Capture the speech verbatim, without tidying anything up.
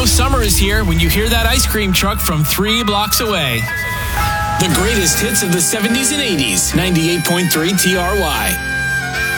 know summer is here when you hear that ice cream truck from three blocks away. The greatest hits of the seventies and eighties. ninety-eight point three T R Y.